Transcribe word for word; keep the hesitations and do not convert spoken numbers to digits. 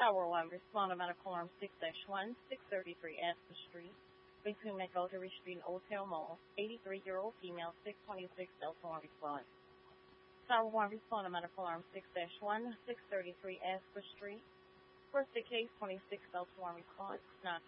Tower one, respond to medical alarm six dash one, six thirty-three Astor Street, between McGoldrick Street and Old Town Mall. eighty-three-year-old female, six twenty-six Delta one respond. Tower one, respond to medical alarm six dash one, six thirty-three Astor Street. First case, twenty-six Delta one response, not